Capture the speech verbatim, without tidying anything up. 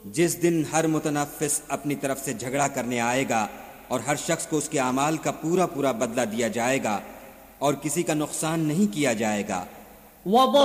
जिस दिन हर मुतनफ़िस अपनी तरफ से झगड़ा करने आएगा और हर शख्स को उसके अमाल का पूरा पूरा बदला दिया जाएगा और किसी का नुकसान नहीं किया जाएगा।